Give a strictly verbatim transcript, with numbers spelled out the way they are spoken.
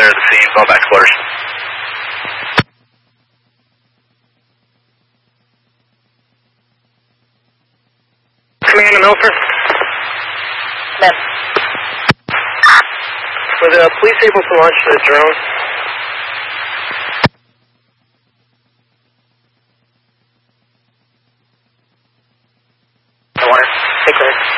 clear of the scene, going back to quarters. Command to Milford. Yes. Were the police able to launch the drone? I want to take a